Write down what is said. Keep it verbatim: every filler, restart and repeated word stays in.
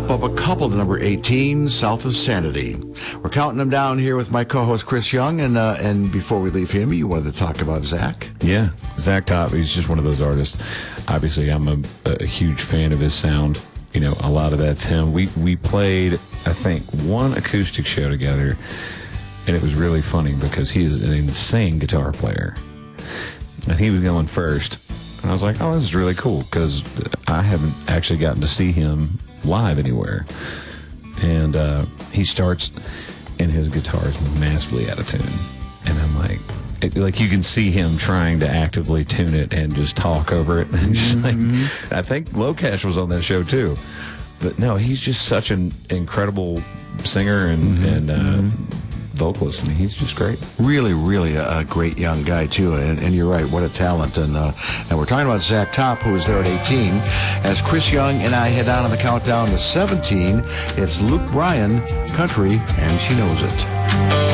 bump up a couple to number eighteen, South of Sanity. We're counting them down here with my co-host Chris Young, and uh, and before we leave him, you wanted to talk about Zach. Yeah, Zach Top. He's just one of those artists. Obviously, I'm a, a huge fan of his sound. You know, a lot of that's him. We we played, I think, one acoustic show together, and it was really funny because he is an insane guitar player, and he was going first. And I was like, oh, this is really cool because I haven't actually gotten to see him live anywhere. And uh, he starts, and his guitar is massively out of tune. And I'm like, it, like you can see him trying to actively tune it and just talk over it. And just mm-hmm. like, I think Locash was on that show too. But no, he's just such an incredible singer and, mm-hmm. and uh, mm-hmm. vocalist. I mean, he's just great. Really, really a, a great young guy, too. And, and you're right, what a talent. And uh, and we're talking about Zach Top, who is there at eighteen. As Chris Young and I head down on the countdown to seventeen, it's Luke Bryan, Country, and She Knows It.